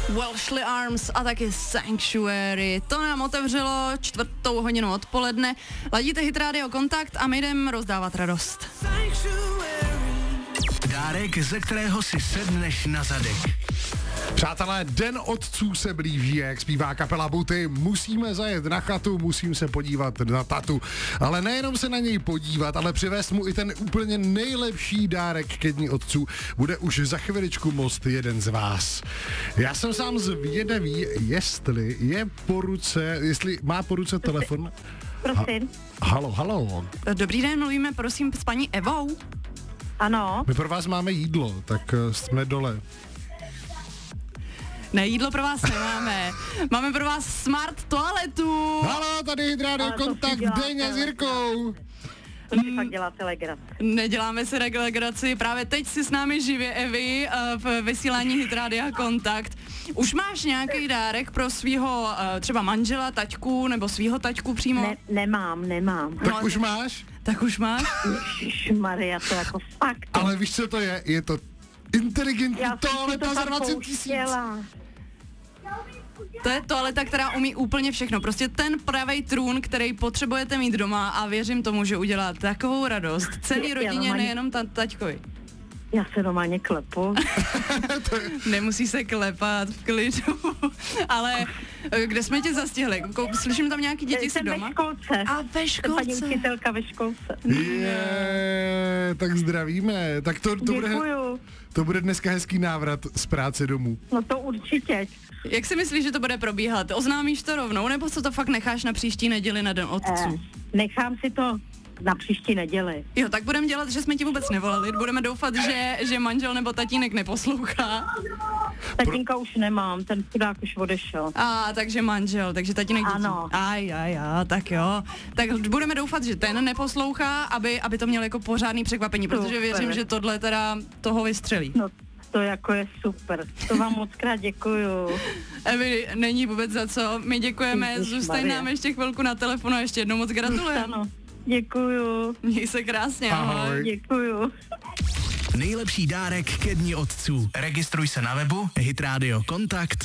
Welshly Arms a taky Sanctuary. To nám otevřelo 4. hodinu odpoledne. Ladíte Hit Radio Kontakt a my jdeme rozdávat radost. Dárek, ze kterého si sedneš na zadek. Přátelé, Den otců se blíží, jak zpívá kapela Buty. Musíme zajet na chatu, musím se podívat na tatu. Ale nejenom se na něj podívat, ale přivést mu i ten úplně nejlepší dárek ke Dni otců. Bude už za chviličku most jeden z vás. Já jsem sám zvědavý, jestli má po ruce telefon. Prosím. Halo. Dobrý den, mluvíme prosím s paní Evou. Ano. My pro vás máme jídlo, tak jsme dole. Ne, jídlo pro vás nemáme. Máme pro vás smart toaletu. Halo, tady Hit Radio Kontakt, Deňa s Jirkou. To si fakt děláte legraci. Neděláme si legraci, právě teď si s námi živě Evi v vysílání Hit Radia Kontakt. Už máš nějaký dárek pro svýho třeba manžela, taťku, nebo svýho taťku přímo? Nemám. Tak už máš? Tak už máš? Ježišmarja, to jako fakt. Ale víš, co to je? Je to inteligentní toaleta za 20 000. To je toaleta, která umí úplně všechno. Prostě ten pravej trůn, který potřebujete mít doma a věřím tomu, že udělá takovou radost celý rodině, nejenom taťkovi. Já se normálně klepu. Nemusí se klepat v klidu. Ale kde jsme tě zastihli? Slyším tam nějaký děti si doma? Ve školce. A ve školce. Paní učitelka ve školce. Tak zdravíme. Tak to bude dneska hezký návrat z práce domů. No to určitě. Jak si myslíš, že to bude probíhat? Oznámíš to rovnou, nebo co to fakt necháš na příští neděli na Den otců? Nechám si to na příští neděli. Jo, tak budeme dělat, že jsme ti vůbec nevolali. Budeme doufat, že manžel nebo tatínek neposlouchá. Tatínka už nemám, ten chudák už odešel. Takže manžel, takže tatínek dětí. Ano. Tak jo. Tak budeme doufat, že ten neposlouchá, aby to měl jako pořádný překvapení, protože věřím, že tohle teda toho vystřelí. No, to jako je super. To vám moc krát děkuju. Evi, není vůbec za co. My děkujeme, zůstaň nám ještě chvilku na telefonu a ještě jednou moc gratulujeme. Děkuju. Měj se krásně, ahoj. Děkuju. Nejlepší dárek ke Dni otců. Registruj se na webu Hit Radio Kontakt.